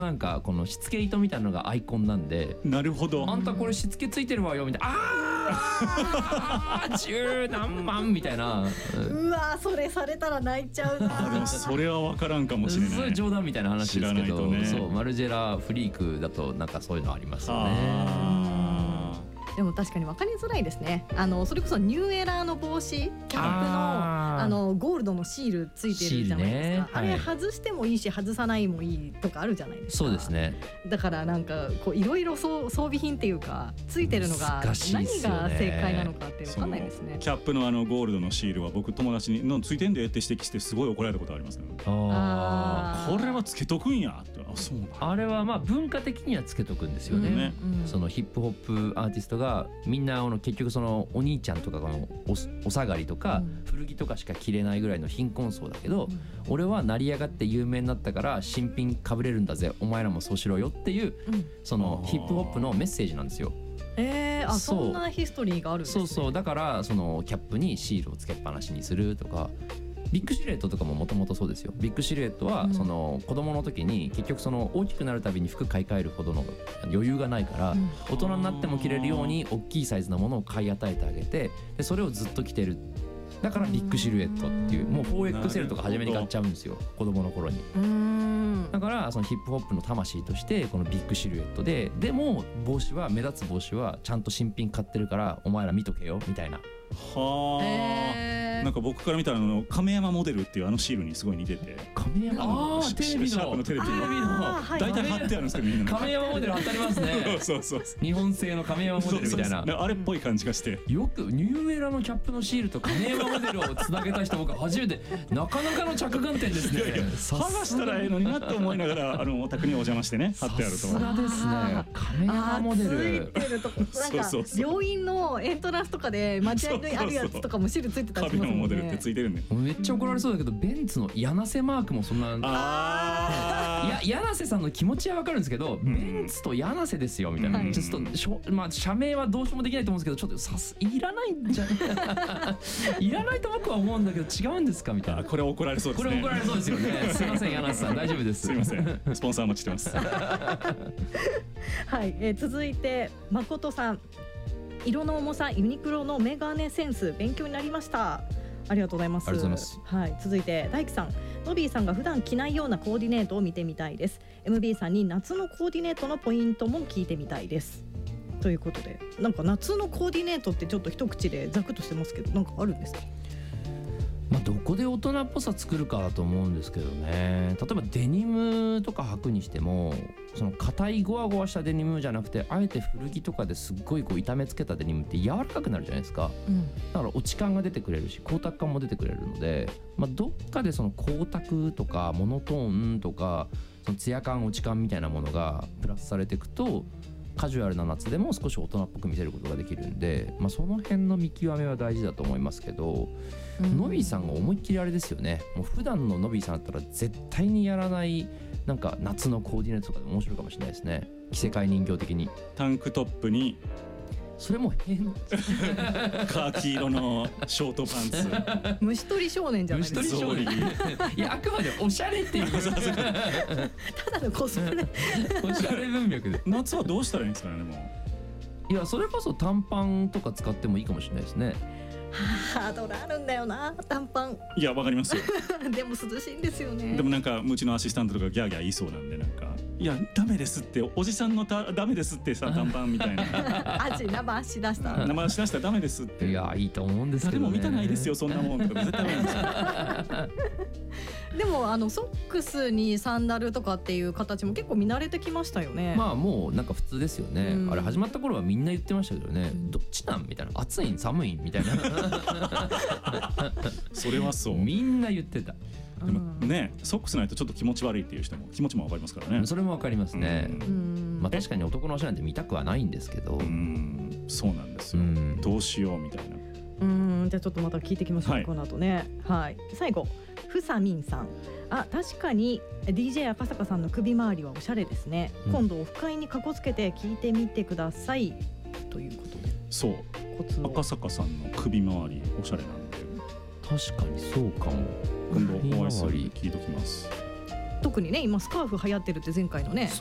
なんかこのしつけ糸みたいなのがアイコンなんで、 なるほど。 あんたこれしつけついてるわよみたいな、十何万みたいな、 うわそれされたら泣いちゃうな。 でもそれは分からんかもしれない。 それ冗談みたいな話ですけど、 ね、 そうマルジェラフリークだとなんかそういうのありますよね。 でも確かに分かりづらいですね。それこそニューエラーの帽子キャップのゴールドのシールついてるじゃないですか、あれ外してもいいし外さないもいいとかあるじゃないですか。 そうですね。 だからなんかこういろいろ装備品っていうかついてるのが何が正解なのかっていうの分かんないですね。 キャップのゴールドのシールは僕友達にのついてんでって指摘してすごい怒られたことありますね。これはつけとくんやって。そうなんあれはまあ文化的にはつけとくんですよね、そのヒップホップアーティストがみんな結局そのお兄ちゃんとかのお下がりとか古着とかしか着れないぐらいの貧困層だけど、俺は成り上がって有名になったから新品かぶれるんだぜ、お前らもそうしろよっていう、そのヒップホップのメッセージなんですよ。 そんなヒストリーがあるんですね。 そうだからそのキャップにシールをつけっぱなしにするとか、ビッグシルエットとかももともとそうですよ。ビッグシルエットはその子供の時に結局その大きくなるたびに服買い替えるほどの余裕がないから、大人になっても着れるように大きいサイズのものを買い与えてあげて、でそれをずっと着てる。だからビッグシルエットっていう、もう 4XL とか初めに買っちゃうんですよ、子供の頃に。だからそのヒップホップの魂としてこのビッグシルエットで、でも帽子は目立つ帽子はちゃんと新品買ってるからお前ら見とけよみたいな。 なんか僕から見たら亀山モデルっていうシールにすごい似てて、 亀山テレビシャープのテレビの大体貼ってあるんですけど、みんな亀山モデル貼ってありますね。 そう日本製の亀山モデルみたいな、 あれっぽい感じがして、 よくニューエラのキャップのシールと亀山モデルをつなげた人僕初めて、なかなかの着眼点ですね。 剥がしたらええのになって思いながらお宅にお邪魔してね、貼ってあると。 さすがですね、亀山モデル。 ついてるとこなんか病院のエントランスとかで待合にあるやつとかもシールついてたりしますもんね。 モデルってついてるね。 めっちゃ怒られそうだけど、ベンツの柳瀬マークもそんな、いや柳瀬さんの気持ちは分かるんですけど、ベンツと柳瀬ですよみたいな、ちょっとまあ社名はどうしようもできないと思うんですけど、ちょっといらないんじゃいらないと僕は思うんだけど違うんですかみたいな。 これ怒られそうですね。 これ怒られそうですよね。すいません柳瀬さん、大丈夫です。 すいません、スポンサー待ちしてます。 はい、続いて誠さん、色の重さユニクロのメガネセンス勉強になりました。ありがとうございます。 ありがとうございます。 はい、続いて大樹さん、ノビーさんが普段着ないようなコーディネートを見てみたいです。 MB さんに夏のコーディネートのポイントも聞いてみたいですということで、なんか夏のコーディネートってちょっと一口でざくっとしてますけど、なんかあるんですか？ まあ、どこで大人っぽさ作るかだと思うんですけどね。例えばデニムとか履くにしても、その硬いゴワゴワしたデニムじゃなくて、あえて古着とかですっごい痛めつけたデニムって柔らかくなるじゃないですか、だから落ち感が出てくれるし光沢感も出てくれるので、まあ、どっかでその光沢とかモノトーンとかそのツヤ感落ち感みたいなものがプラスされていくと、カジュアルな夏でも少し大人っぽく見せることができるんで、まあ、その辺の見極めは大事だと思いますけど、ノビーさんが思いっきりあれですよね。もう普段のノビーさんだったら絶対にやらないなんか夏のコーディネートとかでも面白いかもしれないですね。着せ替え人形的にタンクトップにそれも変カーキ色のショートパンツ虫取り少年じゃないですか。 虫取り少年いやあくまでおしゃれっていうただのコスプレおしゃれ文脈で。 夏はどうしたらいいんですかね。でもいやそれこそ短パンとか使ってもいいかもしれないですね。 ハードルあるんだよな短パン。 いやわかりますよでも涼しいんですよね。 でもなんかうちのアシスタントとかギャーギャー言いそうなんで、なんかいやダメですって、おじさんのダメですってさ短パンみたいな生足出した生足出したらダメですって。 いやいいと思うんですけどね。 誰も見たないですよそんなもんとか絶対ないんですよでもソックスにサンダルとかっていう形も結構見慣れてきましたよね。 まあもうなんか普通ですよね、あれ始まった頃はみんな言ってましたけどね、どっちなんみたいな、暑いん寒いんみたいなそれはそうみんな言ってた。 でもね、ソックスないとちょっと気持ち悪いっていう人も気持ちもわかりますからね。 それもわかりますね。まあ確かに男の足なんて見たくはないんですけど、 そうなんですよ、どうしようみたいな。 じゃあちょっとまた聞いてきましょう、はい、この後ね。はい、最後ふさみんさん、確かに DJ 赤坂さんの首周りはおしゃれですね、今度オフ会にかこつけて聞いてみてくださいということで。 そう赤坂さんの首周りおしゃれなんで、 確かにそうかも。 今度お会いする聞いときます。 特にね今スカーフ流行ってるって前回のね